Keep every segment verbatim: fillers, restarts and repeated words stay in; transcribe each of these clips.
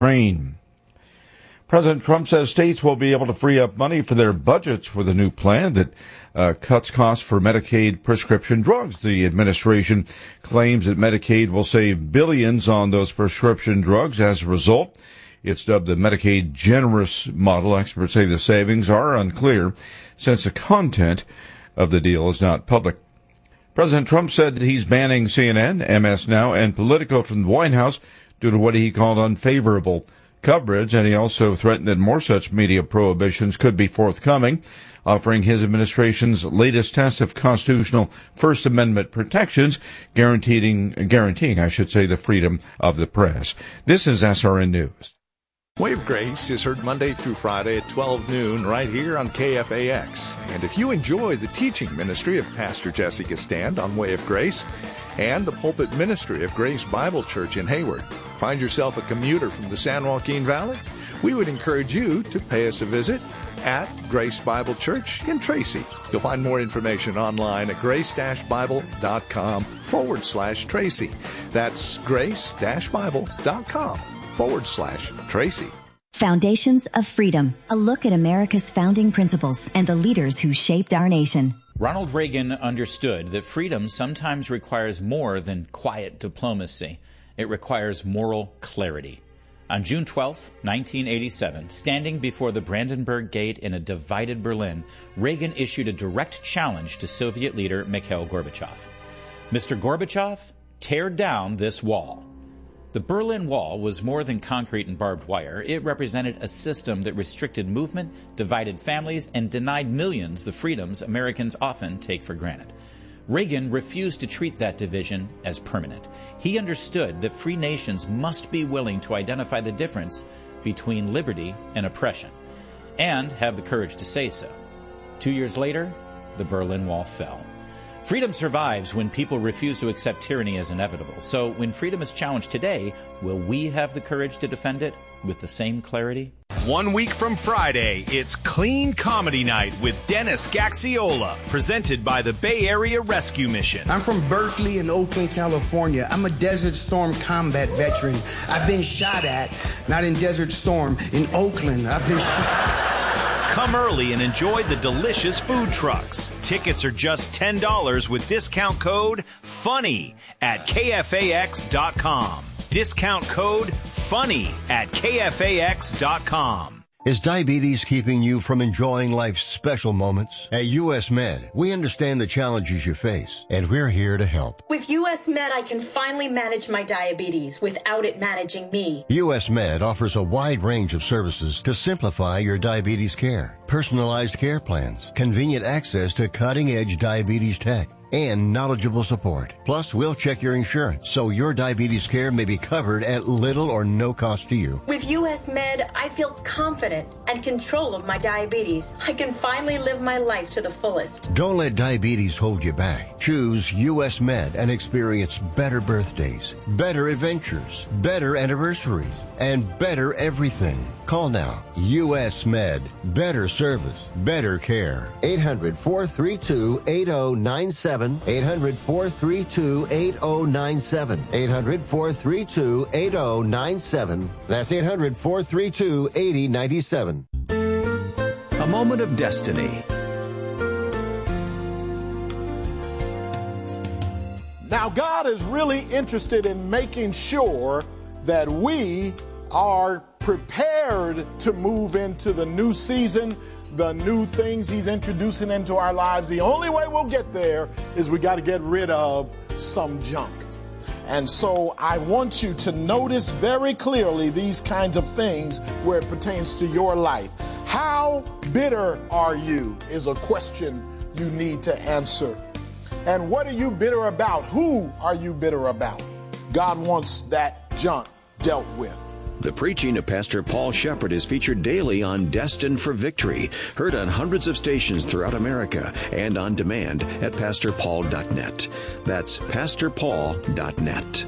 Ukraine. President Trump says states will be able to free up money for their budgets with a new plan that uh, cuts costs for Medicaid prescription drugs. The administration claims that Medicaid will save billions on those prescription drugs as a result. It's dubbed the Medicaid generous model. Experts say the savings are unclear since the content of the deal is not public. President Trump said he's banning C N N, M S Now, and Politico from the White House due to what he called unfavorable coverage, and he also threatened that more such media prohibitions could be forthcoming, offering his administration's latest test of constitutional First Amendment protections, guaranteeing, guaranteeing, I should say, the freedom of the press. This is S R N News. Way of Grace is heard Monday through Friday at twelve noon right here on K F A X. And if you enjoy the teaching ministry of Pastor Jessica Stand on Way of Grace and the pulpit ministry of Grace Bible Church in Hayward, find yourself a commuter from the San Joaquin Valley, we would encourage you to pay us a visit at Grace Bible Church in Tracy. You'll find more information online at grace-bible.com forward slash Tracy. That's grace-bible.com forward slash Tracy. Foundations of Freedom, a look at America's founding principles and the leaders who shaped our nation. Ronald Reagan understood that freedom sometimes requires more than quiet diplomacy. It requires moral clarity. On June twelfth, nineteen eighty-seven, standing before the Brandenburg Gate in a divided Berlin, Reagan issued a direct challenge to Soviet leader Mikhail Gorbachev. Mister Gorbachev, tear down this wall. The Berlin Wall was more than concrete and barbed wire. It represented a system that restricted movement, divided families, and denied millions the freedoms Americans often take for granted. Reagan refused to treat that division as permanent. He understood that free nations must be willing to identify the difference between liberty and oppression, and have the courage to say so. Two years later, the Berlin Wall fell. Freedom survives when people refuse to accept tyranny as inevitable. So when freedom is challenged today, will we have the courage to defend it with the same clarity? One week from Friday, it's Clean Comedy Night with Dennis Gaxiola, presented by the Bay Area Rescue Mission. I'm from Berkeley in Oakland, California. I'm a Desert Storm combat veteran. I've been shot at, not in Desert Storm, in Oakland. I've been... Come early and enjoy the delicious food trucks. Tickets are just ten dollars with discount code FUNNY at K F A X dot com. Discount code FUNNY at K F A X dot com. Is diabetes keeping you from enjoying life's special moments? At U S Med, we understand the challenges you face, and we're here to help. With U S Med, I can finally manage my diabetes without it managing me. U S Med offers a wide range of services to simplify your diabetes care. Personalized care plans, convenient access to cutting-edge diabetes tech, and knowledgeable support. Plus, we'll check your insurance so your diabetes care may be covered at little or no cost to you. With U S Med, I feel confident and control of my diabetes. I can finally live my life to the fullest. Don't let diabetes hold you back. Choose U S Med and experience better birthdays, better adventures, better anniversaries, and better everything. Call now. U S Med. Better service. Better care. eight hundred, four three two, eight oh nine seven. eight hundred, four three two, eight oh nine seven. eight hundred, four three two, eight oh nine seven. That's eight hundred, four three two, eight oh nine seven. A moment of destiny. Now, God is really interested in making sure that we are prepared to move into the new season, the new things he's introducing into our lives. The only way we'll get there is we got to get rid of some junk. And so I want you to notice very clearly these kinds of things where it pertains to your life. How bitter are you is a question you need to answer. And what are you bitter about? Who are you bitter about? God wants that junk dealt with. The preaching of Pastor Paul Shepard is featured daily on Destined for Victory, heard on hundreds of stations throughout America and on demand at pastor paul dot net. That's pastor paul dot net.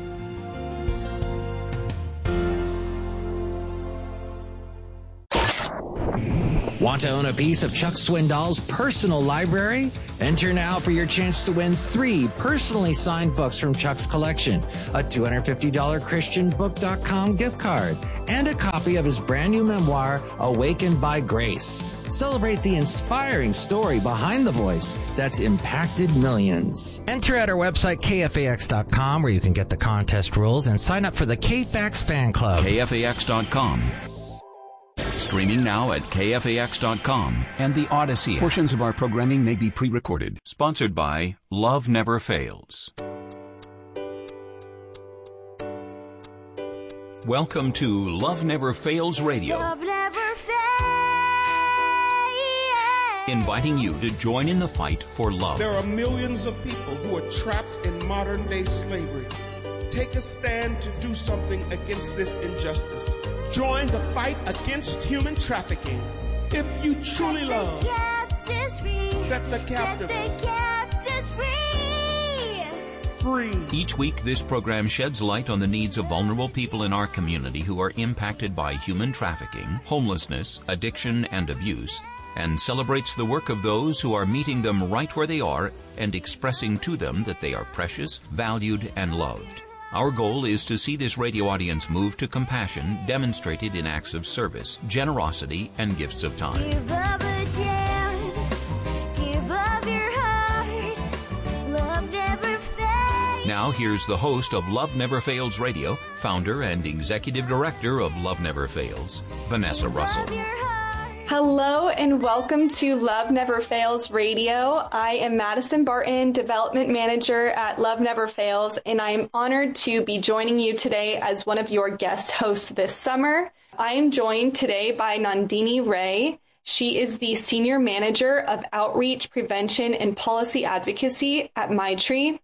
Want to own a piece of Chuck Swindoll's personal library? Enter now for your chance to win three personally signed books from Chuck's collection, a two hundred fifty dollars Christian Book dot com gift card, and a copy of his brand new memoir, Awakened by Grace. Celebrate the inspiring story behind the voice that's impacted millions. Enter at our website, K F A X dot com, where you can get the contest rules and sign up for the K F A X fan club. K F A X dot com. Streaming now at K F A X dot com and the Odyssey app. Portions of our programming may be pre-recorded. Sponsored by Love Never Fails. Welcome to Love Never Fails Radio. Love never fails. Inviting you to join in the fight for love. There are millions of people who are trapped in modern-day slavery. Take a stand to do something against this injustice. Join the fight against human trafficking. If you truly love, set the captives free. Free. Each week, this program sheds light on the needs of vulnerable people in our community who are impacted by human trafficking, homelessness, addiction, and abuse, and celebrates the work of those who are meeting them right where they are and expressing to them that they are precious, valued, and loved. Our goal is to see this radio audience move to compassion demonstrated in acts of service, generosity, and gifts of time. Give up a chance. Give up your heart. Love never fails. Now here's the host of Love Never Fails Radio, founder and executive director of Love Never Fails, Vanessa Russell. Hello and welcome to Love Never Fails Radio. I am Madison Barton, Development Manager at Love Never Fails, and I am honored to be joining you today as one of your guest hosts this summer. I am joined today by Nandini Ray. She is the Senior Manager of Outreach, Prevention, and Policy Advocacy at Maitri.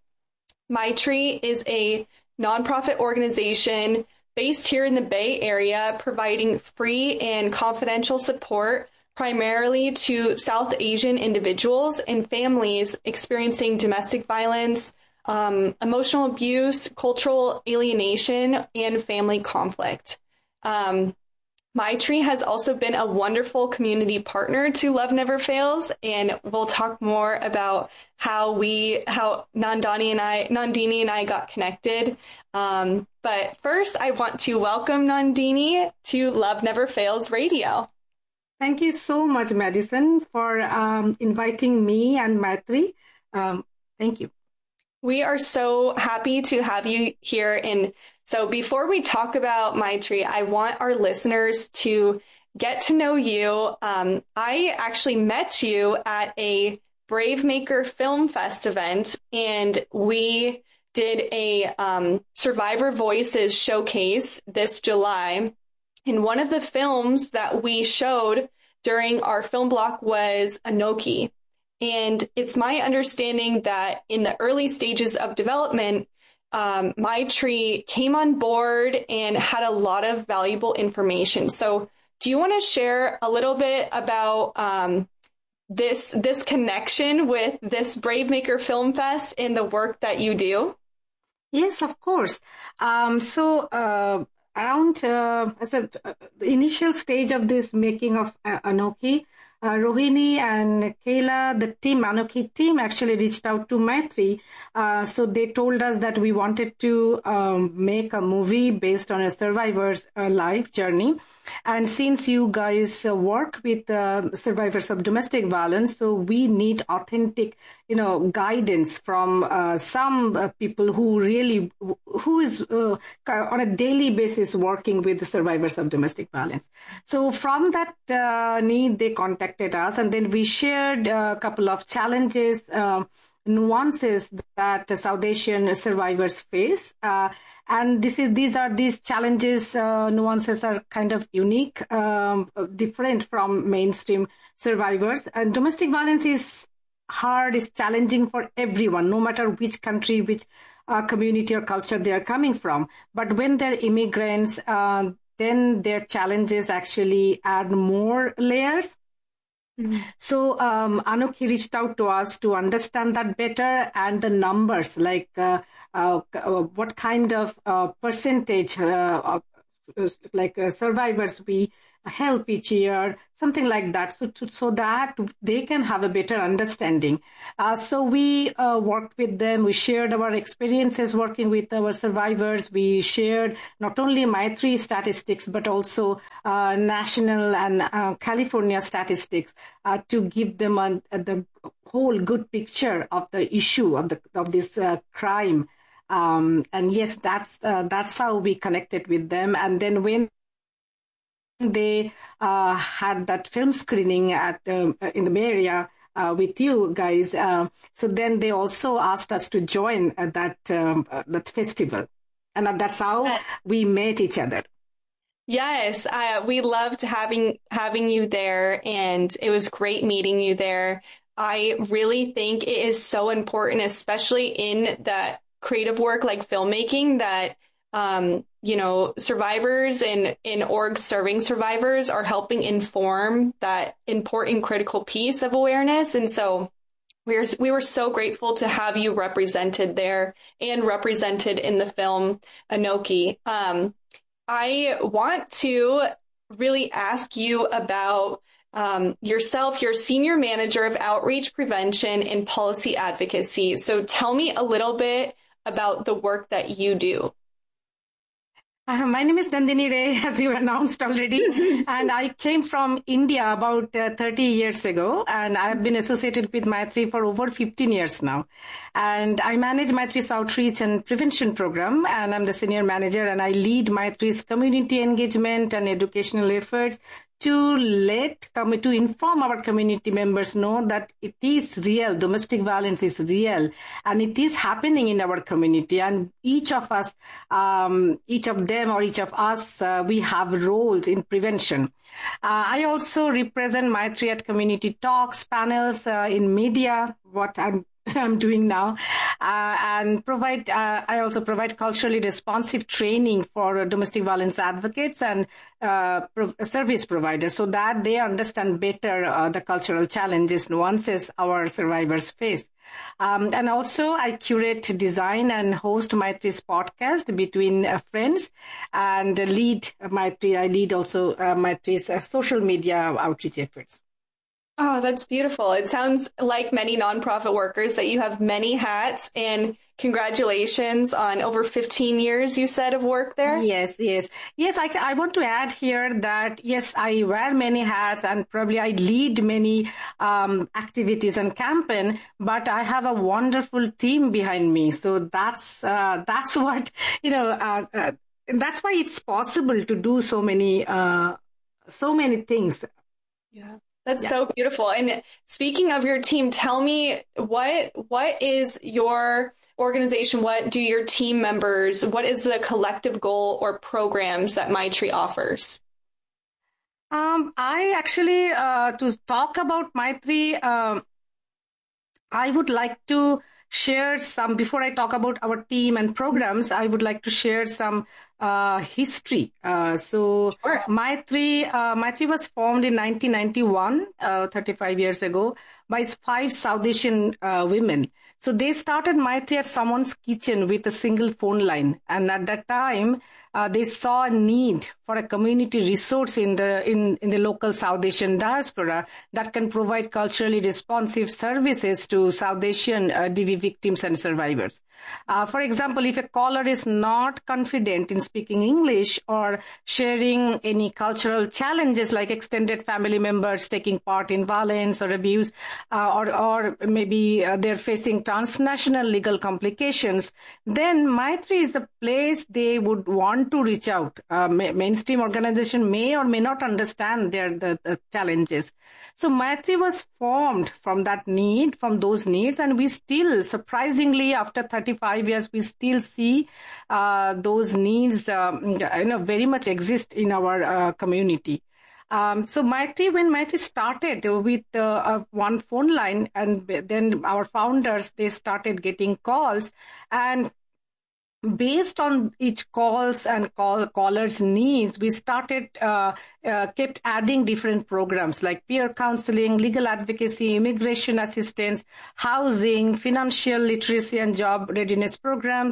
Maitri is a nonprofit organization based here in the Bay Area, providing free and confidential support primarily to South Asian individuals and families experiencing domestic violence, um, emotional abuse, cultural alienation, and family conflict. Um, Maitri has also been a wonderful community partner to Love Never Fails, and we'll talk more about how we, how Nandini and I, Nandini and I got connected. Um, but first, I want to welcome Nandini to Love Never Fails Radio. Thank you so much, Madison, for um, inviting me and Maitri. Um, thank you. We are so happy to have you here. And so before we talk about Maitri, I want our listeners to get to know you. Um, I actually met you at a Brave Maker Film Fest event, and we did a um, Survivor Voices showcase this July. And one of the films that we showed during our film block was Anoki. And it's my understanding that in the early stages of development, um, Maitri came on board and had a lot of valuable information. So do you want to share a little bit about um, this this connection with this Brave Maker Film Fest and the work that you do? Yes, of course. Um, so uh, around uh, as a, uh, the initial stage of this making of uh, Anoki, Uh, Rohini and Kayla, the team, Anoki team, actually reached out to Maitri. Uh, so they told us that we wanted to um, make a movie based on a survivor's uh, life journey. And since you guys uh, work with uh, survivors of domestic violence, so we need authentic, you know, guidance from uh, some uh, people who really, who is uh, on a daily basis working with the survivors of domestic violence. So from that uh, need, they contacted us, and then we shared a couple of challenges, uh, nuances that South Asian survivors face. Uh, and this is these are these challenges, uh, nuances are kind of unique, um, different from mainstream survivors. And domestic violence is hard, is challenging for everyone, no matter which country, which uh, community or culture they are coming from. But when they're immigrants, uh, then their challenges actually add more layers. So um, Anoki reached out to us to understand that better, and the numbers, like uh, uh, what kind of uh, percentage uh, of like uh, survivors, we help each year, something like that, so to, so that they can have a better understanding. Uh, so we uh, worked with them. We shared our experiences working with our survivors. We shared not only Maitri statistics, but also uh, national and uh, California statistics uh, to give them a, a, the whole good picture of the issue of the of this uh, crime. Um, and yes, that's uh, that's how we connected with them. And then when they uh, had that film screening at the, in the Bay Area uh, with you guys, uh, so then they also asked us to join uh, that um, uh, that festival, and uh, that's how we met each other. Yes, uh, we loved having having you there, and it was great meeting you there. I really think it is so important, especially in that creative work like filmmaking, that um, you know, survivors and in orgs serving survivors are helping inform that important critical piece of awareness. And so we're, we were so grateful to have you represented there and represented in the film Anoki. Um, I want to really ask you about um, yourself. You're Senior Manager of Outreach Prevention and Policy Advocacy. So tell me a little bit about the work that you do. Uh, my name is Nandini Ray, as you announced already, and I came from India about uh, thirty years ago, and I've been associated with Maitri for over fifteen years now. And I manage Maitri's outreach and prevention program, and I'm the senior manager, and I lead Maitri's community engagement and educational efforts to let, to inform our community members know that it is real, domestic violence is real, and it is happening in our community. And each of us, um, each of them or each of us, uh, we have roles in prevention. Uh, I also represent Maitri at community talks, panels, uh, in media, what I'm I'm doing now, uh, and provide. Uh, I also provide culturally responsive training for uh, domestic violence advocates and uh, pro- service providers, so that they understand better uh, the cultural challenges, nuances our survivors face. Um, and also, I curate, design, and host Maitri's podcast Between uh, Friends, and lead Maitri. I lead also uh, Maitri's uh, social media outreach efforts. Oh, that's beautiful. It sounds like many nonprofit workers that you have many hats, and congratulations on over fifteen years, you said, of work there. Yes, yes. Yes, I, I want to add here that, yes, I wear many hats and probably I lead many um, activities and campaign, but I have a wonderful team behind me. So that's, uh, that's what, you know, uh, uh, that's why it's possible to do so many, uh, so many things. Yeah. That's Yeah. so beautiful. And speaking of your team, tell me what what is your organization? What do your team members, what is the collective goal or programs that Maitri offers? Um, I actually, uh, to talk about Maitri, um, I would like to share some, before I talk about our team and programs, I would like to share some uh, history. Uh, so Sure. Maitri, uh, Maitri was formed in nineteen ninety-one, uh, thirty-five years ago, by five South Asian uh, women. So they started Maitri at someone's kitchen with a single phone line. And at that time, uh, they saw a need for a community resource in the in, in the local South Asian diaspora that can provide culturally responsive services to South Asian uh, D V victims and survivors. Uh, for example, if a caller is not confident in speaking English or sharing any cultural challenges like extended family members taking part in violence or abuse, uh, or, or maybe uh, they're facing transnational legal complications, then Maitri is the place they would want to reach out. Uh, ma- mainstream organization may or may not understand their the, the challenges. So Maitri was formed from that need, from those needs, and we still, surprisingly, after thirty-five years, we still see uh, those needs um, you know, very much exist in our uh, community. Um, so Maitri, when Maitri started with uh, uh, one phone line, and then our founders, they started getting calls, and based on each calls and call callers' needs, we started uh, uh, kept adding different programs like peer counseling, legal advocacy, immigration assistance, housing, financial literacy and job readiness programs,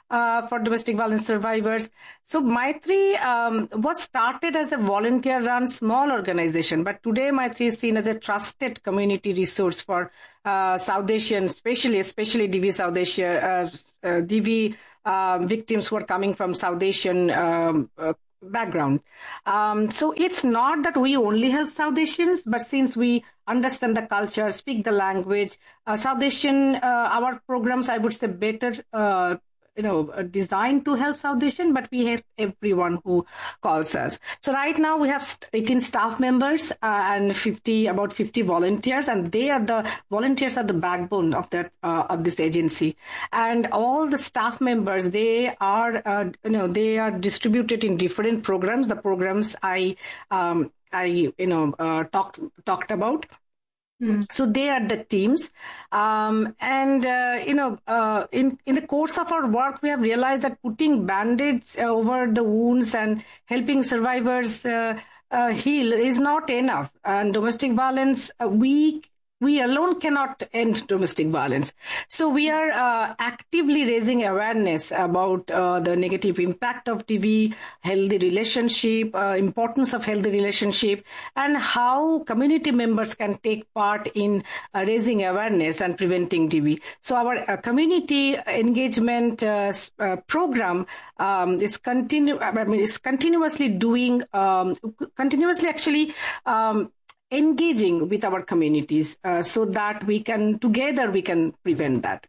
uh, for domestic violence survivors. So Maitri um, was started as a volunteer-run small organization, but today Maitri is seen as a trusted community resource for uh, South Asian, especially especially D V South Asia, uh, uh, D V uh, victims who are coming from South Asian um, uh, background. Um, so it's not that we only help South Asians, but since we understand the culture, speak the language, uh, South Asian, uh, our programs, I would say, better, uh, you know, designed to help South Asian, but we help everyone who calls us. So right now we have eighteen staff members uh, and fifty, about fifty volunteers, and they are the volunteers are the backbone of that uh, of this agency. And all the staff members, they are, uh, you know, they are distributed in different programs. The programs I, um, I, you know, uh, talked talked about. Mm. So they are the teams. Um, and, uh, you know, uh, in, in the course of our work, we have realized that putting band-aids uh, over the wounds and helping survivors uh, uh, heal is not enough. And domestic violence, uh, we We alone cannot end domestic violence. So we are uh, actively raising awareness about uh, the negative impact of T V, healthy relationship, uh, importance of healthy relationship, and how community members can take part in uh, raising awareness and preventing T V. So our uh, community engagement uh, uh, program um, is continu- I mean, is continuously doing, um, continuously actually um, engaging with our communities uh, so that we can, together we can prevent that.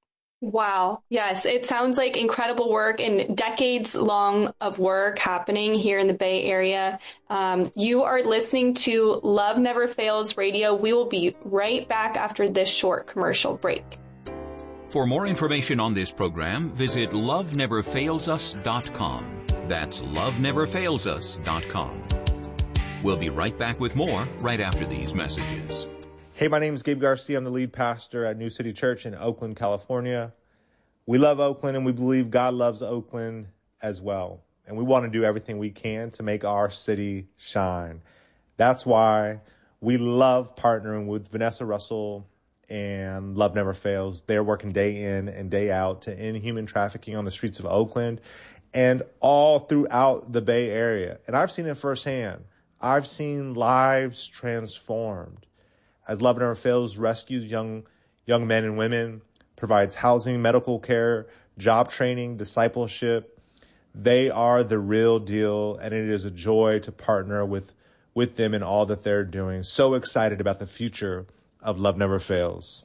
Wow. Yes, it sounds like incredible work and decades long of work happening here in the Bay Area. Um, you are listening to Love Never Fails Radio. We will be right back after this short commercial break. For more information on this program, visit love never fails us dot com. That's love never fails us dot com. We'll be right back with more right after these messages. Hey, my name is Gabe Garcia. I'm the lead pastor at New City Church in Oakland, California. We love Oakland, and we believe God loves Oakland as well. And we want to do everything we can to make our city shine. That's why we love partnering with Vanessa Russell and Love Never Fails. They're working day in and day out to end human trafficking on the streets of Oakland and all throughout the Bay Area. And I've seen it firsthand. I've seen lives transformed as Love Never Fails rescues young young men and women, provides housing, medical care, job training, discipleship. They are the real deal, and it is a joy to partner with, with them in all that they're doing. So excited about the future of Love Never Fails.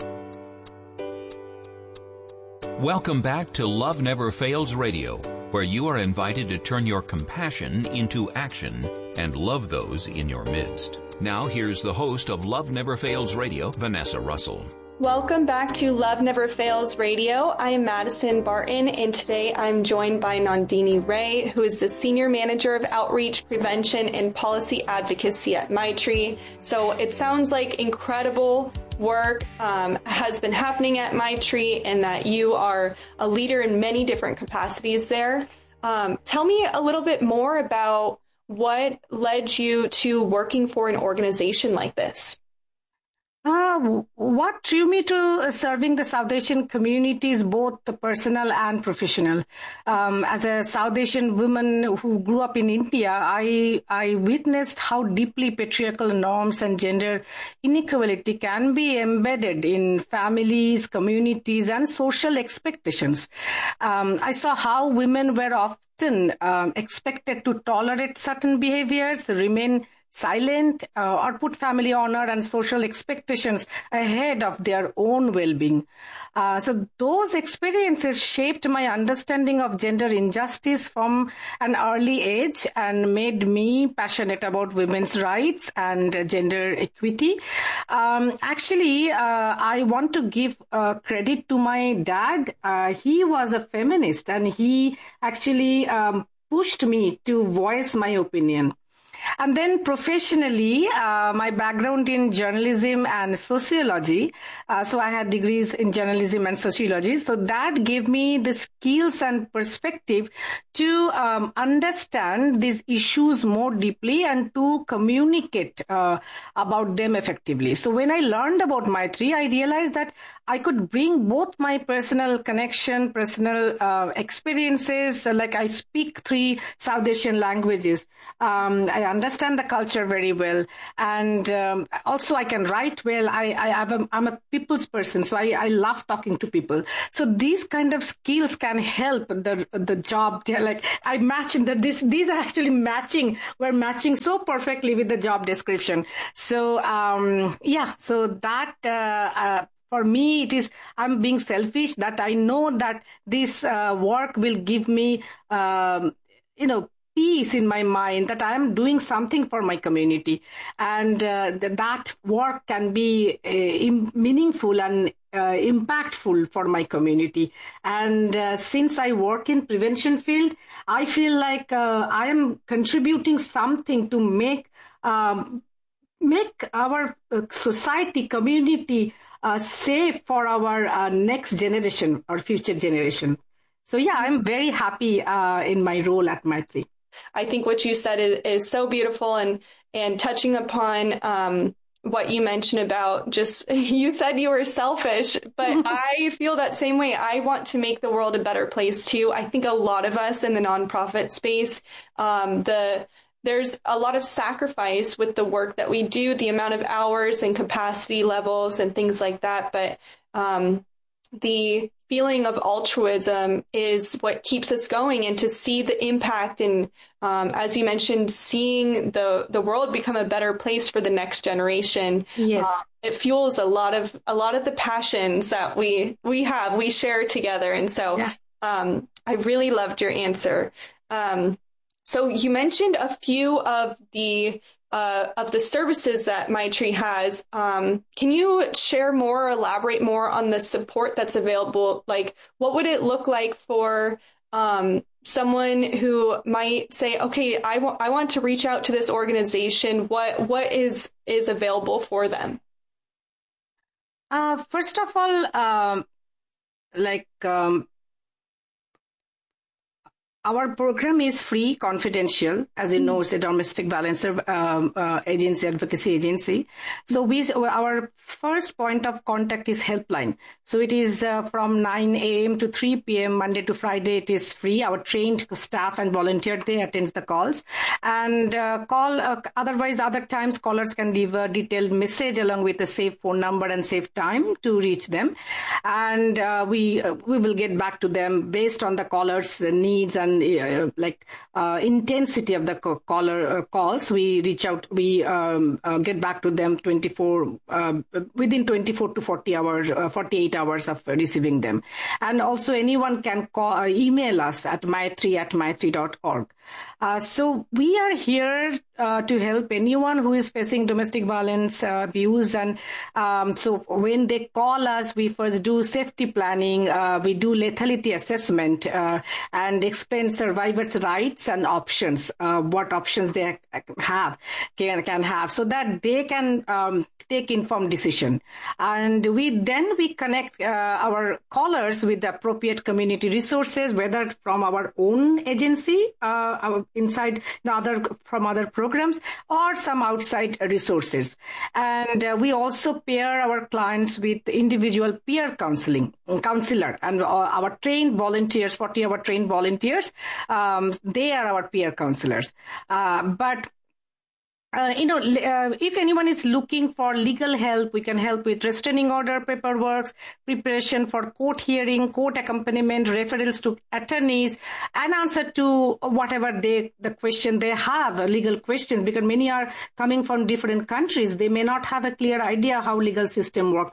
Welcome back to Love Never Fails Radio, where you are invited to turn your compassion into action and love those in your midst. Now here's the host of Love Never Fails Radio, Vanessa Russell. Welcome back to Love Never Fails Radio. I am Madison Barton, and today I'm joined by Nandini Ray, who is the Senior Manager of Outreach, Prevention, and Policy Advocacy at Maitri. So it sounds like incredible work um, has been happening at Maitri, and that you are a leader in many different capacities there. Um, tell me a little bit more about what led you to working for an organization like this. Uh, what drew me to serving the South Asian communities, both the personal and professional? Um, as a South Asian woman who grew up in India, I I witnessed how deeply patriarchal norms and gender inequality can be embedded in families, communities, and social expectations. Um, I saw how women were often um, expected to tolerate certain behaviors, remain silent, uh, or put family honor and social expectations ahead of their own well-being. Uh, so those experiences shaped my understanding of gender injustice from an early age and made me passionate about women's rights and gender equity. Um, actually, uh, I want to give uh, credit to my dad. Uh, he was a feminist, and he actually um, pushed me to voice my opinion. And then professionally, uh, my background in journalism and sociology. Uh, so I had degrees in journalism and sociology. So that gave me the skills and perspective to um, understand these issues more deeply and to communicate uh, about them effectively. So when I learned about Maitri, I realized that I could bring both my personal connection, personal uh, experiences, uh, like I speak three South Asian languages. Um, I understand the culture very well. And um, also I can write well. I, I have a, I'm a people's person, so I, I love talking to people. So these kind of skills can help the the job. Like I match, the, this, these are actually matching. We're matching so perfectly with the job description. So um, yeah, so that... Uh, uh, For me, it is, I'm being selfish that I know that this uh, work will give me, um, you know, peace in my mind that I am doing something for my community. And uh, th- that work can be uh, meaningful and uh, impactful for my community. And uh, since I work in prevention field, I feel like uh, I am contributing something to make um, make our uh, society, community uh, safe for our uh, next generation or future generation. So yeah, I'm very happy uh, in my role at Maitri. I think what you said is, is so beautiful, and, and touching upon um, what you mentioned about just, you said you were selfish, but I feel that same way. I want to make the world a better place too. I think a lot of us in the nonprofit space, um, the There's a lot of sacrifice with the work that we do, the amount of hours and capacity levels and things like that. But um, the feeling of altruism is what keeps us going, and to see the impact and, um, as you mentioned, seeing the, the world become a better place for the next generation. Yes. Uh, it fuels a lot of a lot of the passions that we we have, we share together. And so yeah. um, I really loved your answer. Um, So you mentioned a few of the uh, of the services that Maitri has. Um, can you share more, or elaborate more on the support that's available? Like, what would it look like for um, someone who might say, "Okay, I want I want to reach out to this organization"? What what is is available for them? Uh, first of all, um, like. Um, Our program is free, confidential. As you know, it's a domestic violence um, uh, agency, advocacy agency. So we, our first point of contact is helpline. So it is uh, from nine a.m. to three p.m. Monday to Friday. It is free. Our trained staff and volunteers, they attend the calls. And uh, call, uh, otherwise, other times callers can leave a detailed message along with a safe phone number and safe time to reach them. And uh, we uh, we will get back to them based on the caller's needs and Uh, like uh, intensity of the caller uh, calls. We reach out, we um, uh, get back to them twenty-four uh, within twenty-four to forty hours, uh, forty-eight hours of receiving them. And also anyone can call, uh, email us at maitri at maitri dot org. Uh, so we are here uh, to help anyone who is facing domestic violence, uh, abuse. And um, so when they call us, we first do safety planning. Uh, we do lethality assessment uh, and explain survivors' rights and options, uh, what options they have, can, can have, so that they can um, take informed decision. And we then we connect uh, our callers with the appropriate community resources, whether from our own agency, uh, our, inside the other, from other programs, or some outside resources. And uh, we also pair our clients with individual peer counseling, counselor, and uh, our trained volunteers, forty-hour trained volunteers. Um, they are our peer counselors. Uh, but Uh, you know, uh, if anyone is looking for legal help, we can help with restraining order paperwork, preparation for court hearing, court accompaniment, referrals to attorneys, and answer to whatever they, the question they have, legal questions, because many are coming from different countries. They may not have a clear idea how legal system works here.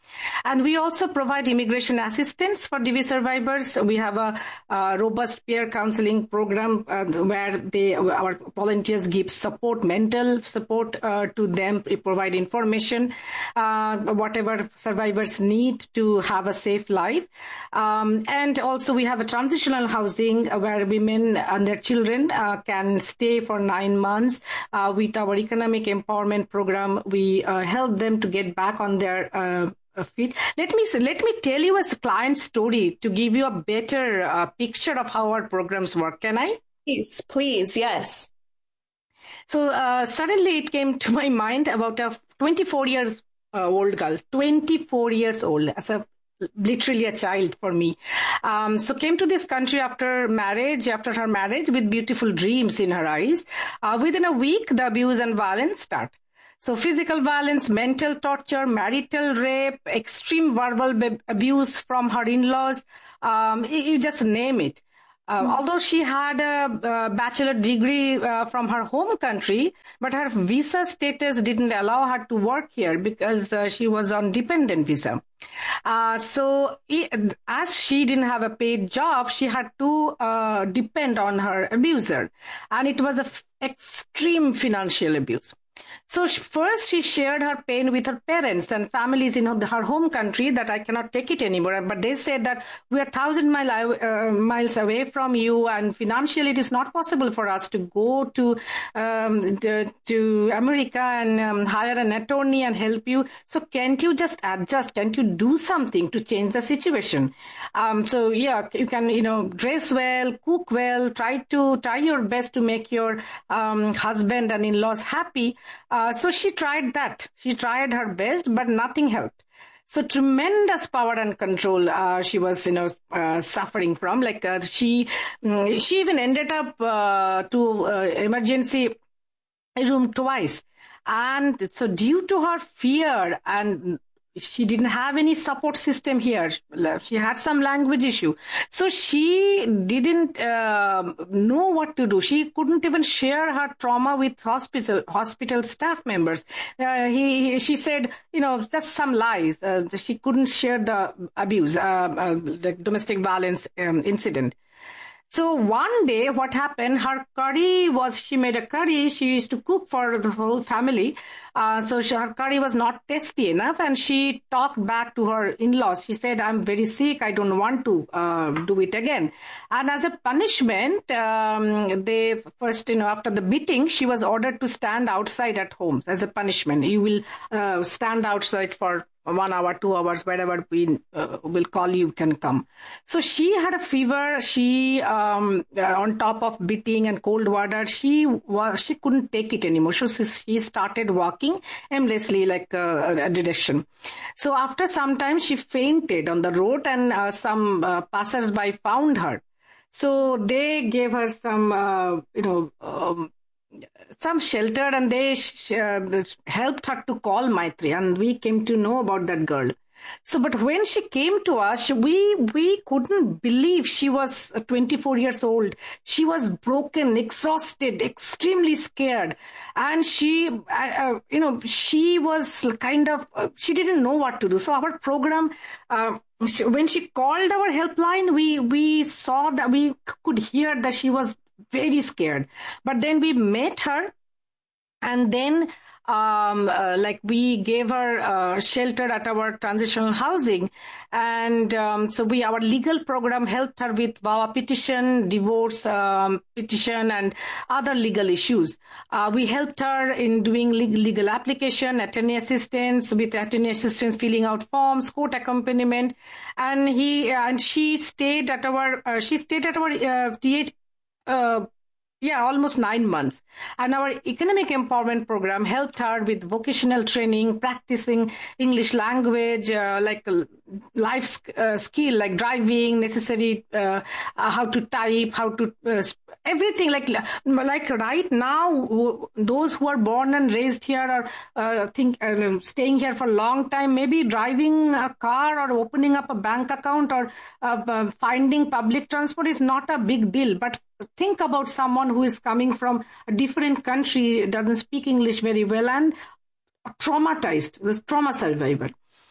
And we also provide immigration assistance for D V survivors. We have a, a robust peer counseling program uh, where they, our volunteers give support, mental support uh, to them, provide information, uh, whatever survivors need to have a safe life. Um, and also we have a transitional housing where women and their children uh, can stay for nine months. Uh, with our economic empowerment program, we uh, help them to get back on their uh, feet. Let me let me tell you a client story to give you a better uh, picture of how our programs work. Can I? Please, please, yes. So uh, suddenly it came to my mind about a twenty-four years uh, old girl, twenty-four years old, as a literally a child for me. Um, so came to this country after marriage, after her marriage with beautiful dreams in her eyes. Uh, within a week, the abuse and violence start. So physical violence, mental torture, marital rape, extreme verbal b- abuse from her in-laws, um, you, you just name it. Uh, mm. Although she had a, a bachelor degree uh, from her home country, but her visa status didn't allow her to work here because uh, she was on dependent visa. Uh, so it, as she didn't have a paid job, she had to uh, depend on her abuser. And it was an f- extreme financial abuse. So first she shared her pain with her parents and families in her home country that I cannot take it anymore. But they said that we are thousand mile, uh, miles away from you and financially it is not possible for us to go to um, the, to America and um, hire an attorney and help you. So can't you just adjust? Can't you do something to change the situation? Um, so yeah, you can, you know, dress well, cook well, try to try your best to make your um, husband and in-laws happy. Uh, so she tried that. She tried her best, but nothing helped. So tremendous power and control uh, she was, you know, uh, suffering from. Like uh, she, um, she even ended up uh, to uh, emergency room twice. And so due to her fear and she didn't have any support system here. She had some language issue. So she didn't uh, know what to do. She couldn't even share her trauma with hospital hospital staff members. Uh, he, she said, you know, just some lies. Uh, she couldn't share the abuse, uh, uh, the domestic violence um, incident. So one day what happened, her curry was, she made a curry, she used to cook for the whole family. Uh, so she, her curry was not tasty enough and she talked back to her in-laws. She said, I'm very sick, I don't want to uh, do it again. And as a punishment, um, they first, you know, after the beating, she was ordered to stand outside at home as a punishment. You will uh, stand outside for one hour, two hours, wherever we uh, will call you, can come. So she had a fever. She, um, uh, on top of beating and cold water, she was, she couldn't take it anymore. So she started walking aimlessly like uh, a direction. So after some time, she fainted on the road and uh, some uh, passers-by found her. So they gave her some, uh, you know, um, some shelter and they uh, helped her to call Maitri and we came to know about that girl. So, but when she came to us, we, we couldn't believe she was twenty-four years old. She was broken, exhausted, extremely scared. And she, uh, uh, you know, she was kind of, uh, she didn't know what to do. So our program, uh, she, when she called our helpline, we, we saw that we could hear that she was very scared. But then we met her and then um, uh, like we gave her uh, shelter at our transitional housing. And um, so we, our legal program helped her with V A W A petition, divorce um, petition and other legal issues. Uh, we helped her in doing legal application, attorney assistance, with attorney assistance filling out forms, court accompaniment. And he, and she stayed at our, uh, she stayed at our uh, T H Uh, yeah, almost nine months. And our economic empowerment program helped her with vocational training, practicing English language, uh, like life uh, skill, like driving, necessary, uh, uh, how to type, how to, uh, everything. Like, like right now, those who are born and raised here are, uh, think, uh, staying here for a long time, maybe driving a car or opening up a bank account or uh, finding public transport is not a big deal. But think about someone who is coming from a different country, doesn't speak English very well, and traumatized, this trauma survivor.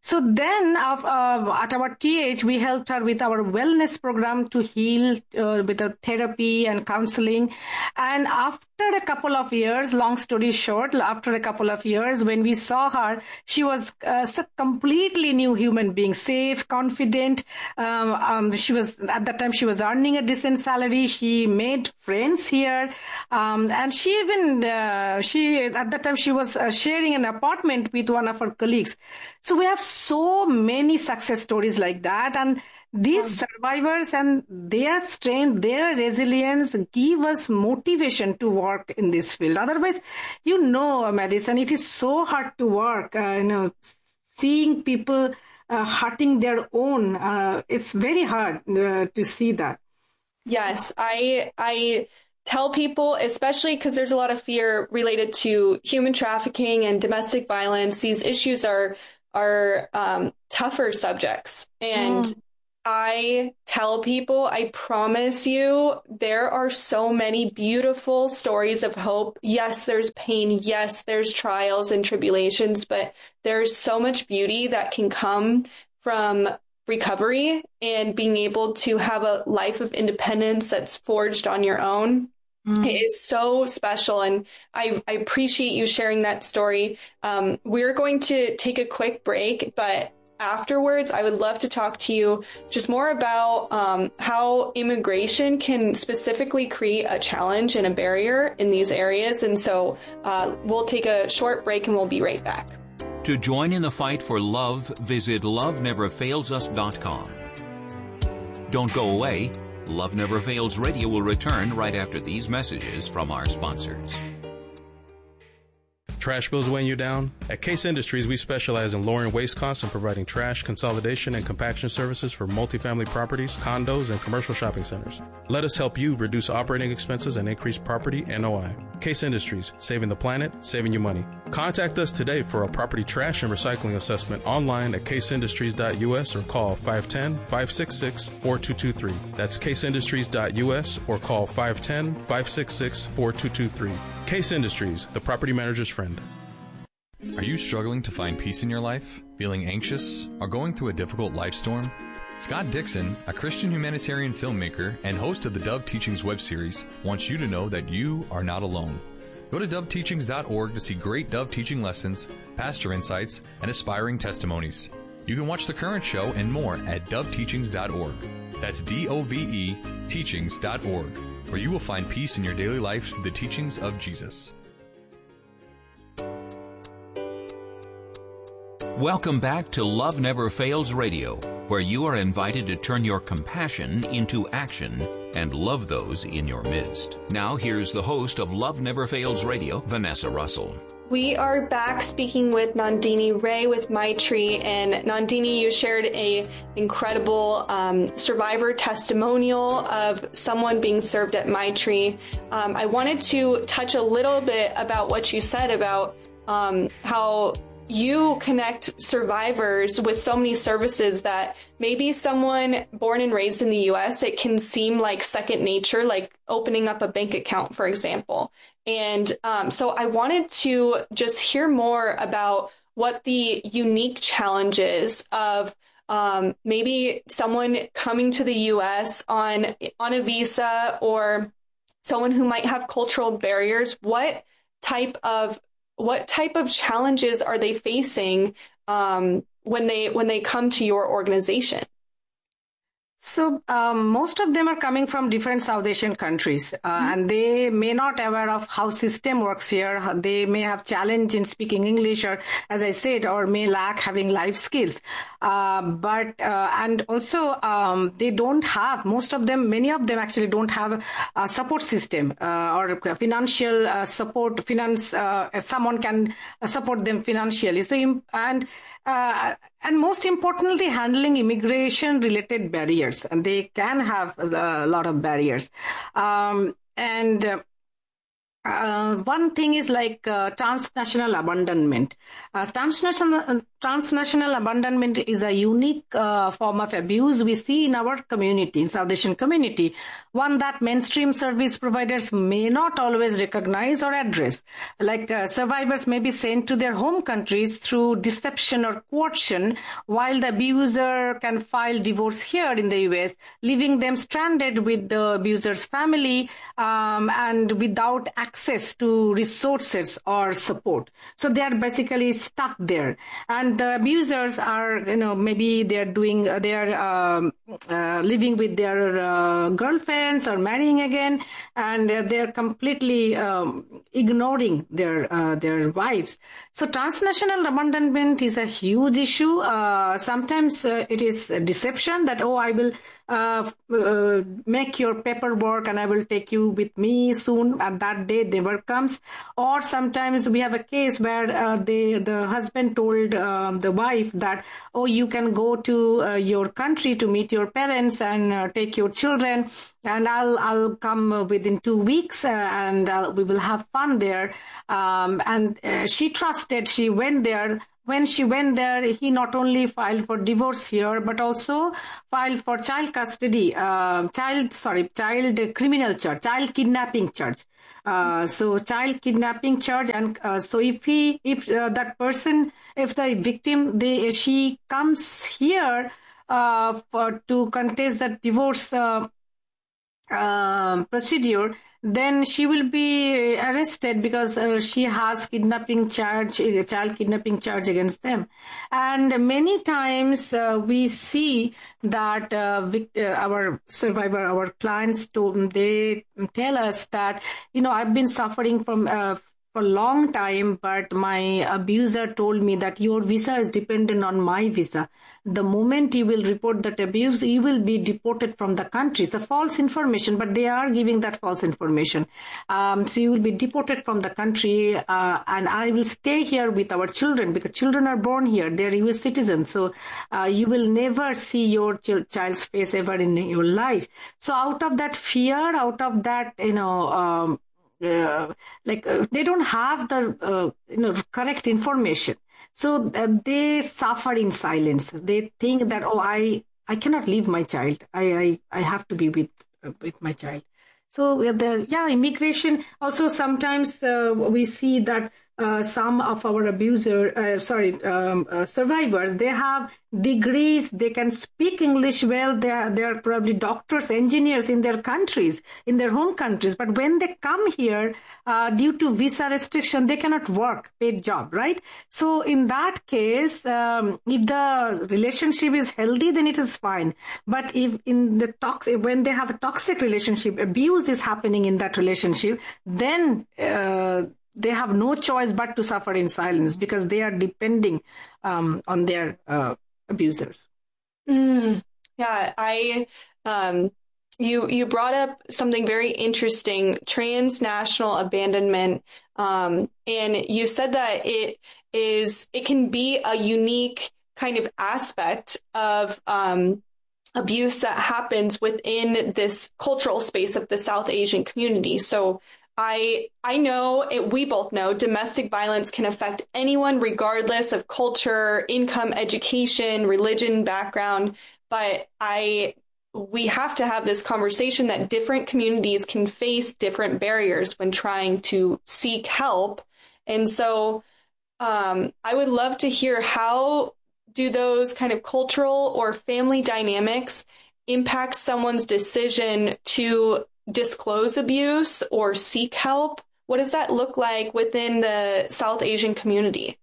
So then uh, uh, at our T H, we helped her with our wellness program to heal uh, with the therapy and counseling. And after a couple of years, long story short, after a couple of years, when we saw her, she was uh, a completely new human being, safe, confident. Um, um, she was, at that time, she was earning a decent salary. She made friends here. Um, and she even, uh, she, at that time, she was uh, sharing an apartment with one of her colleagues. So we have so many success stories like that. And these survivors and their strength, their resilience give us motivation to work in this field. Otherwise, you know, Madison, it is so hard to work, uh, you know, seeing people uh, hurting their own. Uh, it's very hard uh, to see that. Yes, I, I tell people, especially because there's a lot of fear related to human trafficking and domestic violence. These issues are are um, tougher subjects. And mm. I tell people, I promise you, there are so many beautiful stories of hope. Yes, there's pain. Yes, there's trials and tribulations, but there's so much beauty that can come from recovery and being able to have a life of independence that's forged on your own. Mm. It is so special, and I, I appreciate you sharing that story. Um, we're going to take a quick break, but afterwards, I would love to talk to you just more about um, how immigration can specifically create a challenge and a barrier in these areas. And so uh, we'll take a short break and we'll be right back. To join in the fight for love, visit love never fails us dot com. Don't go away. Love Never Fails Radio will return right after these messages from our sponsors. Trash bills weighing you down? At Case Industries, we specialize in lowering waste costs and providing trash consolidation and compaction services for multifamily properties, condos, and commercial shopping centers. Let us help you reduce operating expenses and increase property N O I. Case Industries, saving the planet, saving you money. Contact us today for a property trash and recycling assessment online at case industries dot U S or call five one zero, five six six, four two two three. That's case industries dot U S or call five one zero, five six six, four two two three. Case Industries, the property manager's friend. Are you struggling to find peace in your life? Feeling anxious? Or going through a difficult life storm? Scott Dixon, a Christian humanitarian filmmaker and host of the Dove Teachings web series, wants you to know that you are not alone. Go to dove teachings dot org to see great Dove teaching lessons, pastor insights, and aspiring testimonies. You can watch the current show and more at dove teachings dot org. That's D O V E teachings dot org, where you will find peace in your daily life through the teachings of Jesus. Welcome back to Love Never Fails Radio, where you are invited to turn your compassion into action and love those in your midst. Now here's the host of Love Never Fails Radio, Vanessa Russell. We are back speaking with Nandini Ray with Maitri, and Nandini, you shared a incredible um, survivor testimonial of someone being served at Maitri. Um, I wanted to touch a little bit about what you said about um, how you connect survivors with so many services that maybe someone born and raised in the U S, it can seem like second nature, like opening up a bank account, for example. And um, so I wanted to just hear more about what the unique challenges of um, maybe someone coming to the U S on on a visa, or someone who might have cultural barriers. What type of What type of challenges are they facing um, when they when they come to your organization? So um, most of them are coming from different South Asian countries, uh, mm-hmm. and they may not aware of how system works here. They may have challenge in speaking English, or as I said, or may lack having life skills. Uh, but uh, and also um, they don't have, most of them, many of them actually don't have a support system uh, or financial uh, support. Finance uh, someone can support them financially. So and uh, and most importantly, handling immigration-related barriers. And they can have a lot of barriers. Um, and uh, uh, one thing is like uh, transnational abandonment. Uh, transnational, uh, transnational abandonment is a unique uh, form of abuse we see in our community, in South Asian community, one that mainstream service providers may not always recognize or address. Like uh, survivors may be sent to their home countries through deception or coercion, while the abuser can file divorce here in the U S, leaving them stranded with the abuser's family um, and without access to resources or support. So they are basically stuck there. And the abusers are, you know, maybe they're doing, they're um, uh, living with their uh, girlfriends or marrying again, and uh, they're completely um, ignoring their uh, their wives. So transnational abandonment is a huge issue. Uh, sometimes uh, it is a deception that, oh, I will uh, uh, make your paperwork and I will take you with me soon, and that day never comes. Or sometimes we have a case where uh, they, the husband told um, the wife that, oh, you can go to uh, your country to meet your parents and uh, take your children, and I'll I'll come uh, within two weeks uh, and uh, we will have fun there. Um, and uh, she trusted. She went there. When she went there, he not only filed for divorce here, but also filed for child custody, uh, child, sorry, child criminal charge, child kidnapping charge. Uh, so child kidnapping charge. And uh, so if he, if uh, that person, if the victim, they, she comes here uh, for, to contest the divorce uh, uh, procedure, then she will be arrested because uh, she has kidnapping charge, child kidnapping charge against them. And many times uh, we see that uh, vict- uh, our survivor, our clients, told, they tell us that, you know, I've been suffering from uh, for a long time, but my abuser told me that your visa is dependent on my visa. The moment you will report that abuse, you will be deported from the country. It's a false information, but they are giving that false information. Um, so you will be deported from the country, uh, and I will stay here with our children because children are born here. They're U S citizens. So uh, you will never see your ch- child's face ever in your life. So out of that fear, out of that, you know, um, Uh, like uh, they don't have the uh, you know correct information, so uh, they suffer in silence. They think that, oh, I I cannot leave my child. I I, I have to be with uh, with my child. So uh, the yeah immigration also sometimes uh, we see that uh, some of our abuser uh, sorry um, uh, survivors, they have degrees, they can speak English well, they are, they are probably doctors, engineers in their countries, in their home countries, but when they come here uh, due to visa restriction, they cannot work paid job, right? So in that case, um, if the relationship is healthy, then it is fine. But if in the toxic, when they have a toxic relationship, abuse is happening in that relationship, then uh, they have no choice but to suffer in silence because they are depending um, on their uh, abusers. Mm, yeah, I um, you you brought up something very interesting: transnational abandonment, um, and you said that it is it can be a unique kind of aspect of um, abuse that happens within this cultural space of the South Asian community. So I I know, it, we both know, domestic violence can affect anyone regardless of culture, income, education, religion, background. But I we have to have this conversation that different communities can face different barriers when trying to seek help. And so um, I would love to hear, how do those kind of cultural or family dynamics impact someone's decision to disclose abuse or seek help? What does that look like within the South Asian community?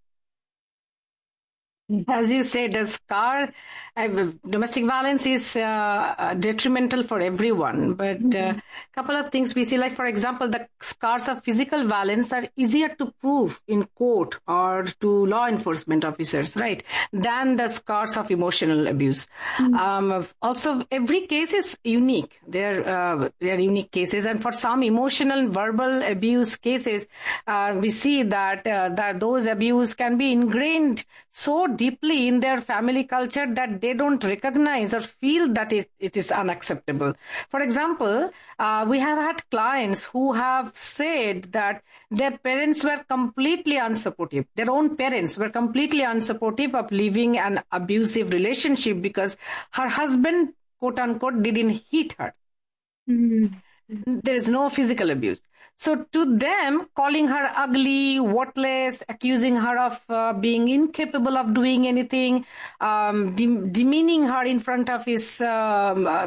As you said, the scar, uh, domestic violence is uh, detrimental for everyone. But a mm-hmm. uh, couple of things we see, like, for example, the scars of physical violence are easier to prove in court or to law enforcement officers, right, than the scars of emotional abuse. Mm-hmm. Um, also, every case is unique. They're, uh, they're unique cases. And for some emotional, verbal abuse cases, uh, we see that, uh, that those abuse can be ingrained so deeply in their family culture that they don't recognize or feel that it, it is unacceptable. For example, uh, we have had clients who have said that their parents were completely unsupportive. Their own parents were completely unsupportive of living an abusive relationship because her husband, quote unquote, didn't hit her. Mm-hmm. There is no physical abuse. So to them, calling her ugly, worthless, accusing her of uh, being incapable of doing anything, um, de- demeaning her in front of his um, uh,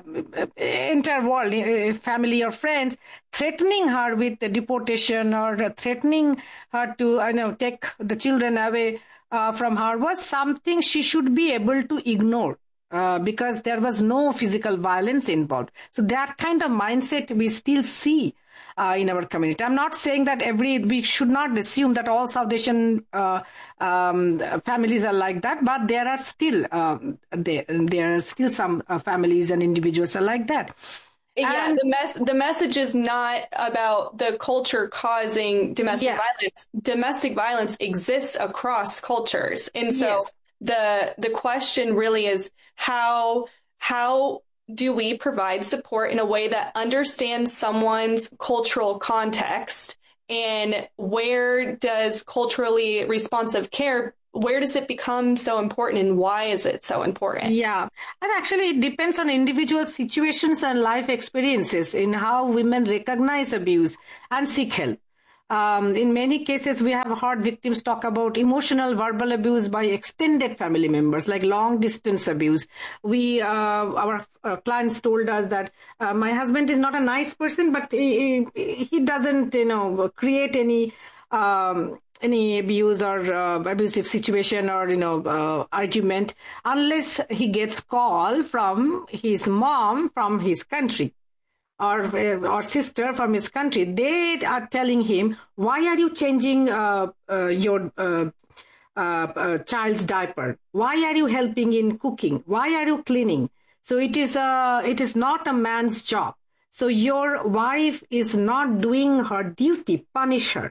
entire world, uh, family or friends, threatening her with deportation or threatening her to, you know, take the children away uh, from her was something she should be able to ignore. Uh, because there was no physical violence involved. So that kind of mindset we still see uh, in our community. I'm not saying that every, we should not assume that all South Asian uh, um, families are like that, but there are still, uh, there, there are still some uh, families and individuals are like that. Yeah, And- the mess the message is not about the culture causing domestic Yeah. violence. Domestic violence exists across cultures. And so Yes. the the question really is how how do we provide support in a way that understands someone's cultural context, and where does culturally responsive care, where does it become so important, and why is it so important? Yeah. And actually, it depends on individual situations and life experiences in how women recognize abuse and seek help. Um, in many cases, we have heard victims talk about emotional verbal abuse by extended family members, like long distance abuse. We, uh, our uh, clients told us that uh, my husband is not a nice person, but he, he doesn't, you know, create any um, any abuse or uh, abusive situation or, you know, uh, argument unless he gets call from his mom from his country. Or, or sister from his country. They are telling him, why are you changing uh, uh, your uh, uh, uh, child's diaper? Why are you helping in cooking? Why are you cleaning? So it is a, it is not a man's job. So your wife is not doing her duty, punish her.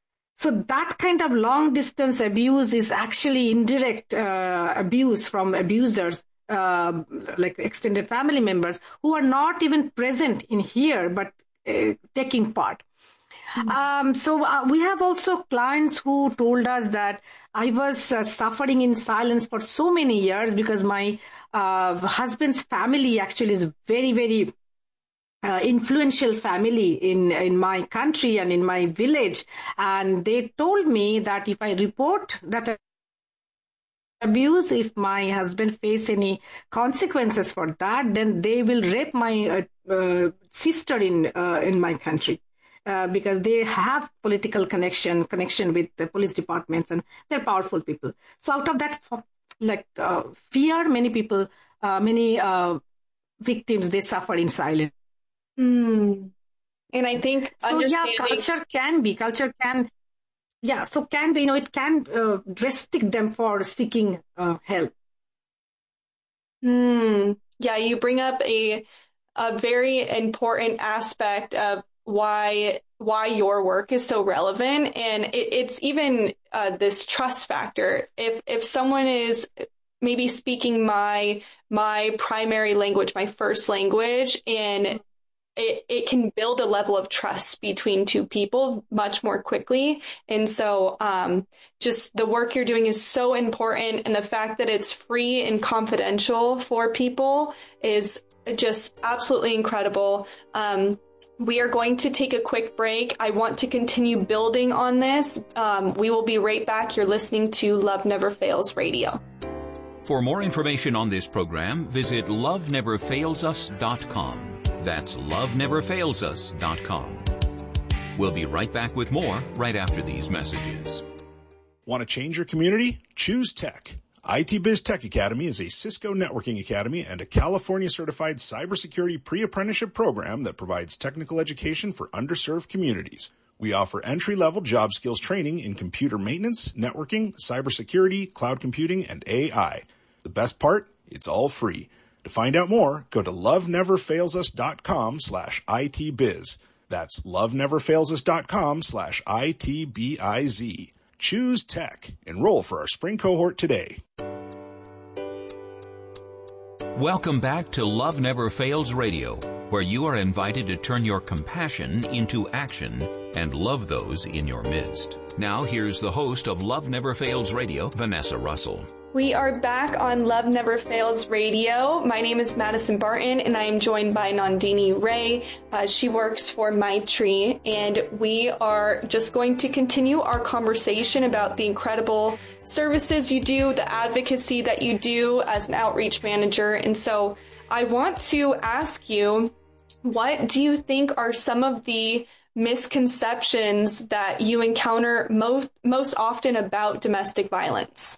So that kind of long distance abuse is actually indirect uh, abuse from abusers. Uh, like extended family members who are not even present in here, but uh, taking part. Mm-hmm. Um, so uh, we have also clients who told us that I was uh, suffering in silence for so many years because my uh, husband's family actually is very, very Uh, influential family in, in my country and in my village. And they told me that if I report that abuse, if my husband face any consequences for that, then they will rape my uh, uh, sister in uh, in my country uh, because they have political connection connection with the police departments and they're powerful people. So out of that, like uh, fear, many people, uh, many uh, victims, they suffer in silence. Mm. And I think so. Yeah, understanding- culture can be culture can. Yeah, so can be, you know, it can uh, restrict them for seeking uh, help. Hmm. Yeah, you bring up a a very important aspect of why why your work is so relevant, and it, it's even uh, this trust factor. If if someone is maybe speaking my my primary language, my first language, and It, it can build a level of trust between two people much more quickly. And so um, just the work you're doing is so important. And the fact that it's free and confidential for people is just absolutely incredible. Um, we are going to take a quick break. I want to continue building on this. Um, we will be right back. You're listening to Love Never Fails Radio. For more information on this program, visit love never fails us dot com. That's love never fails us dot com. We'll be right back with more right after these messages. Want to change your community? Choose Tech. I T Biz Tech Academy is a Cisco networking academy and a California-certified cybersecurity pre-apprenticeship program that provides technical education for underserved communities. We offer entry-level job skills training in computer maintenance, networking, cybersecurity, cloud computing, and A I. The best part? It's all free. To find out more, go to love never fails us dot com slash I T biz. That's love never fails us dot com slash I T B I Z. Choose Tech. Enroll for our spring cohort today. Welcome back to Love Never Fails Radio, where you are invited to turn your compassion into action and love those in your midst. Now, here's the host of Love Never Fails Radio, Vanessa Russell. We are back on Love Never Fails Radio. My name is Madison Barton, and I am joined by Nandini Ray. Uh, she works for Maitri, and we are just going to continue our conversation about the incredible services you do, the advocacy that you do as an outreach manager. And so I want to ask you, what do you think are some of the misconceptions that you encounter most, most often about domestic violence?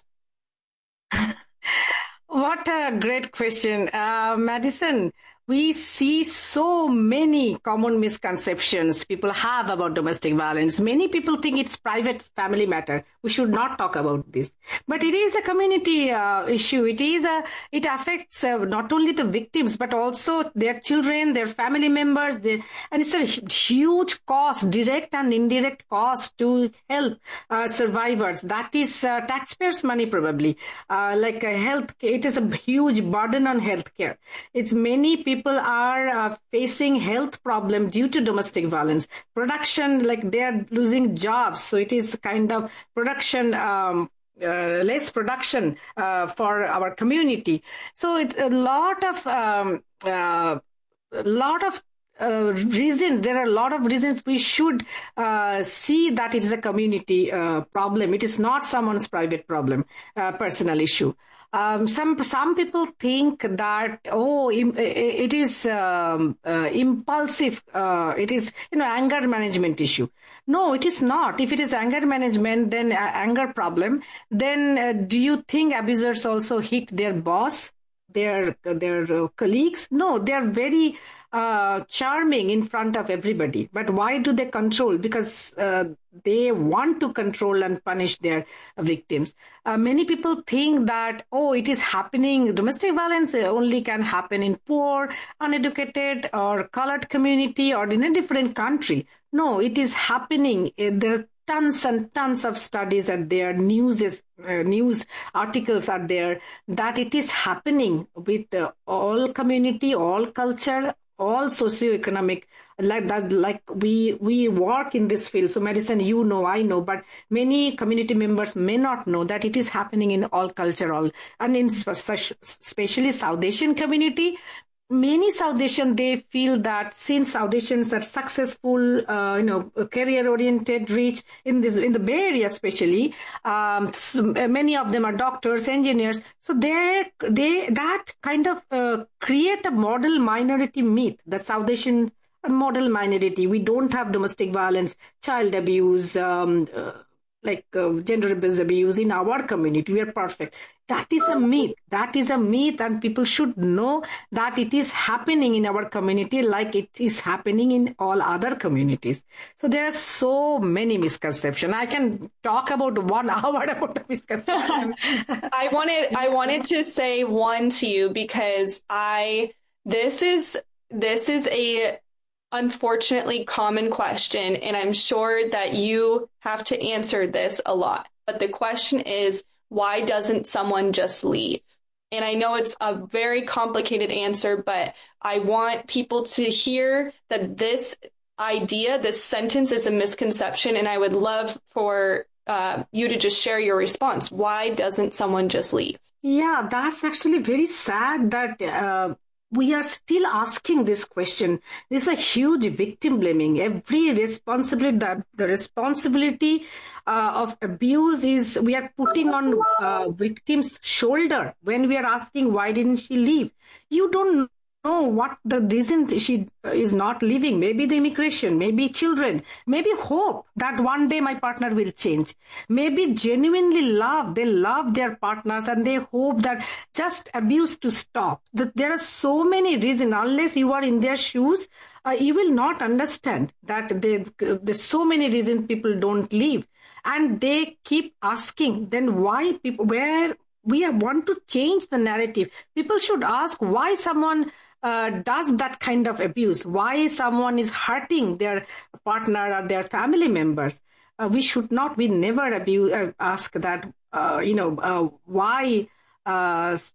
What a great question. Uh, Madison, we see so many common misconceptions people have about domestic violence. Many people think it's private family matter. We should not talk about this. But it is a community uh, issue. It is a, it affects uh, not only the victims, but also their children, their family members. Their, and it's a huge cost, direct and indirect cost to help uh, survivors. That is uh, taxpayers' money probably. Uh, like uh, health, it is a huge burden on healthcare. It's many people People are uh, facing health problems due to domestic violence. Production, like they are losing jobs. So it is kind of production, um, uh, less production uh, for our community. So it's a lot of, um, uh, a lot of Uh, reasons. There are a lot of reasons we should uh, see that it is a community uh, problem. It is not someone's private problem, uh, personal issue. Um, some some people think that, oh, im- it is um, uh, impulsive. Uh, it is, you know, anger management issue. No, it is not. If it is anger management, then uh, anger problem, then uh, do you think abusers also hit their boss, their their uh, colleagues? No, they are very uh, charming in front of everybody. But why do they control? Because uh, they want to control and punish their victims. Uh, many people think that, oh, it is happening. Domestic violence only can happen in poor, uneducated, or colored community, or in a different country. No, it is happening. There are tons and tons of studies are there, news is, uh, news articles are there, that it is happening with uh, all community, all culture, all socioeconomic, like that, like we we work in this field. So Madison, you know, I know, but many community members may not know that it is happening in all cultural, and in especially South Asian community. Many South Asians, they feel that since South Asians are successful, uh, you know, career-oriented, rich in this, in the Bay Area especially, um, so many of them are doctors, engineers. So they, they, that kind of uh, create a model minority myth, that South Asian model minority. We don't have domestic violence, child abuse, um, uh, like uh, gender-based abuse in our community. We are perfect. That is a myth. That is a myth, and people should know that it is happening in our community like it is happening in all other communities. So there are so many misconceptions. I can talk about one hour about the misconception. I wanted I wanted to say one to you because I this is this is a unfortunately common question, and I'm sure that you have to answer this a lot. But the question is, why doesn't someone just leave? And I know it's a very complicated answer, but I want people to hear that this idea, this sentence is a misconception, and I would love for uh, you to just share your response. Why doesn't someone just leave? Yeah, that's actually very sad that uh, we are still asking this question. This is a huge victim blaming. Every responsibility, the, the responsibility uh, of abuse is we are putting on uh, victim's shoulder when we are asking, why didn't she leave? You don't know what the reason she is not leaving. Maybe the immigration, maybe children, maybe hope that one day my partner will change. Maybe genuinely love. They love their partners and they hope that just abuse to stop. That there are so many reasons. Unless you are in their shoes, uh, you will not understand that they, there's so many reasons people don't leave. And they keep asking, then why people, where we want to change the narrative. People should ask why someone Uh, does that kind of abuse, why someone is hurting their partner or their family members. Uh, we should not, we never abuse, uh, ask that, uh, you know, uh, why uh,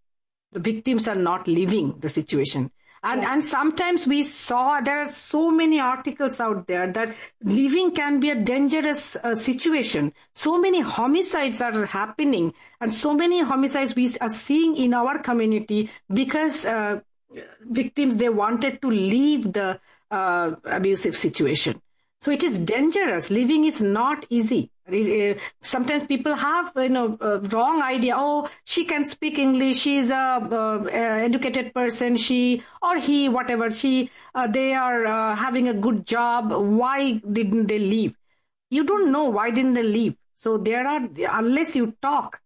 the victims are not leaving the situation. And yeah. and sometimes we saw there are so many articles out there that leaving can be a dangerous uh, situation. So many homicides are happening, and so many homicides we are seeing in our community because uh, victims, they wanted to leave the uh, abusive situation. So it is dangerous. Living is not easy. Sometimes people have, you know, a wrong idea. Oh, she can speak English. She's a, a, a educated person. She or he, whatever. She, uh, they are uh, having a good job. Why didn't they leave? You don't know why didn't they leave. So there are, unless you talk.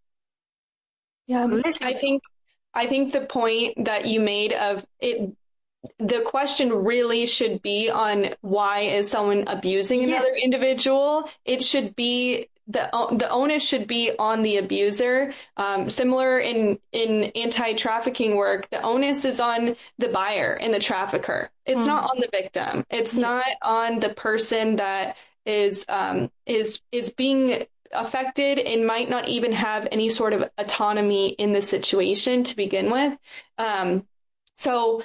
Yeah, unless you I think, I think the point that you made of it. The question really should be on why is someone abusing another yes. individual. It should be the the onus should be on the abuser. Um, similar in in anti-trafficking work, the onus is on the buyer and the trafficker. It's mm. not on the victim. It's yes. not on the person that is um, is is being affected and might not even have any sort of autonomy in the situation to begin with. Um, so.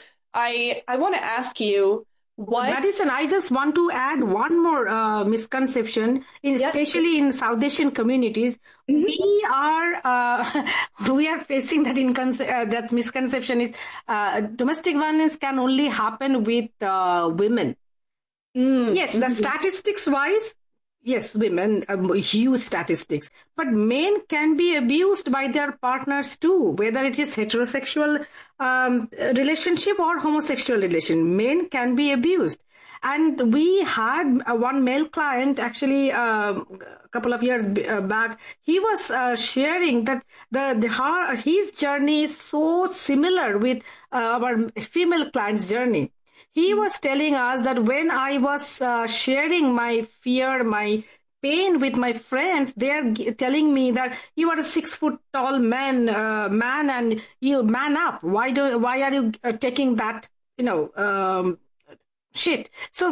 I I want to ask you what... Madison, I just want to add one more uh, misconception, especially yep. in South Asian communities. Mm-hmm. We are uh, we are facing that inconce- uh, that misconception is uh, domestic violence can only happen with uh, women. Mm-hmm. Yes, the statistics wise, yes, women, um, huge statistics. But men can be abused by their partners too, whether it is heterosexual um, relationship or homosexual relation. Men can be abused. And we had uh, one male client actually uh, a couple of years b- uh, back. He was uh, sharing that the, the her, his journey is so similar with uh, our female client's journey. He was telling us that when I was uh, sharing my fear, my pain with my friends, they are g- telling me that you are a six foot tall man, uh, man, and you man up. Why do? Why are you uh, taking that? You know, um, shit. So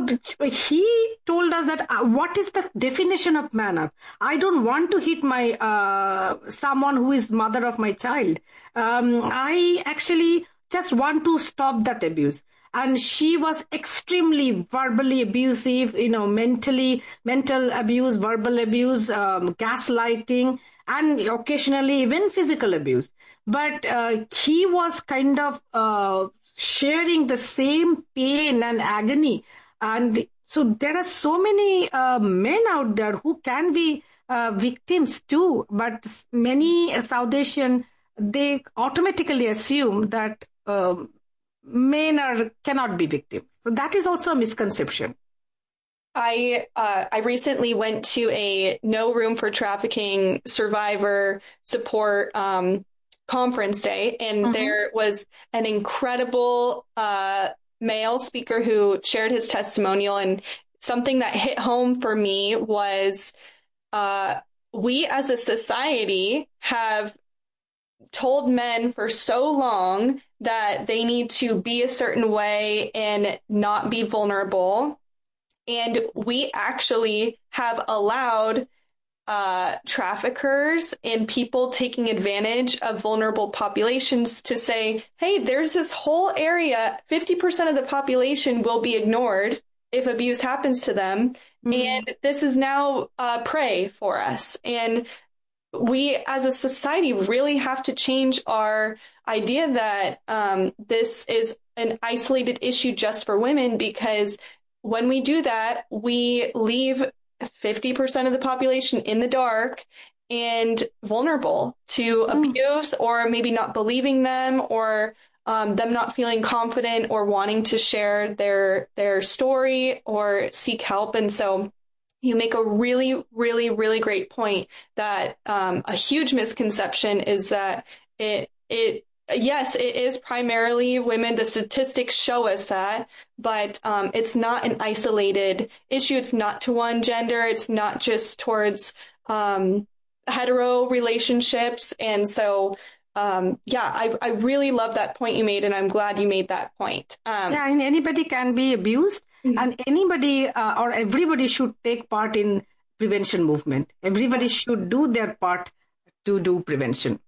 he told us that uh, what is the definition of man up? I don't want to hit my uh, someone who is mother of my child. Um, I actually just want to stop that abuse. And she was extremely verbally abusive, you know, mentally, mental abuse, verbal abuse, um, gaslighting, and occasionally even physical abuse. But uh, he was kind of uh, sharing the same pain and agony. And so there are so many uh, men out there who can be uh, victims too. But many South Asian, they automatically assume that um, men are cannot be victims. So that is also a misconception. I uh, I recently went to a No Room for Trafficking survivor support um, conference day, and mm-hmm. there was an incredible uh, male speaker who shared his testimonial. And something that hit home for me was uh, we as a society have told men for so long that they need to be a certain way and not be vulnerable. And we actually have allowed uh, traffickers and people taking advantage of vulnerable populations to say, hey, there's this whole area, fifty percent of the population will be ignored if abuse happens to them. Mm-hmm. And this is now uh, prey for us. And we as a society really have to change our idea that um, this is an isolated issue just for women, because when we do that, we leave fifty percent of the population in the dark and vulnerable to mm. abuse, or maybe not believing them, or um, them not feeling confident or wanting to share their their story or seek help. And so you make a really, really, really great point that um, a huge misconception is that it, it, yes, it is primarily women. The statistics show us that, but um, it's not an isolated issue. It's not to one gender. It's not just towards um, hetero relationships. And so, um, yeah, I, I really love that point you made, and I'm glad you made that point. Um, yeah, and anybody can be abused. Mm-hmm. And anybody uh, or everybody should take part in prevention movement. Everybody should do their part to do prevention.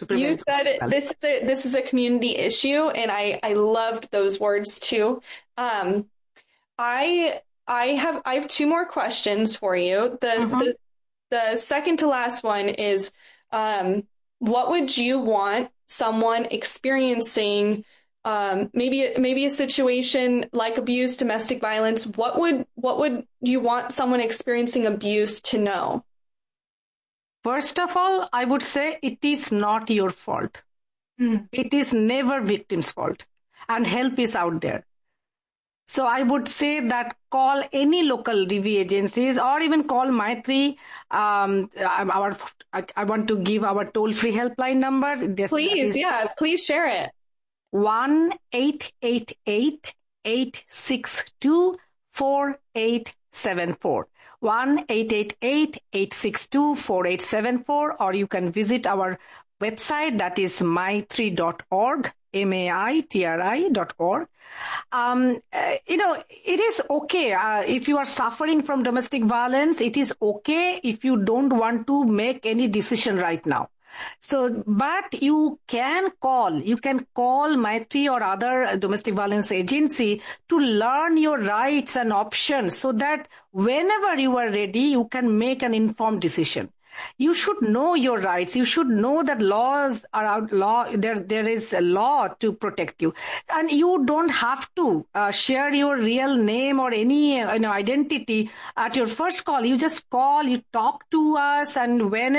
to prevent. You said it, this is a, this is a community issue, and I, I loved those words too. Um, I I have I have two more questions for you. The mm-hmm. the, the second to last one is, um, what would you want someone experiencing um, maybe maybe a situation like abuse, domestic violence? What would what would you want someone experiencing abuse to know? First of all, I would say it is not your fault. Mm. It is never victim's fault, and help is out there. So I would say that call any local D V agencies, or even call Maitri. Um, our, I, I want to give our toll-free helpline number. This, please, yeah, please share it. one eight eight eight, eight six two, four eight seven four. one eight eight eight, eight six two, four eight seven four, or you can visit our website, that is maitri dot org, M A I T R I dot org. Um, uh, you know, it is okay uh, if you are suffering from domestic violence. It is okay if you don't want to make any decision right now. So, but you can call, you can call Maitri or other domestic violence agency to learn your rights and options, so that whenever you are ready, you can make an informed decision. You should know your rights. You should know that laws are out. Law there. There is a law to protect you, and you don't have to uh, share your real name or any uh, you know identity at your first call. You just call. You talk to us, and whenever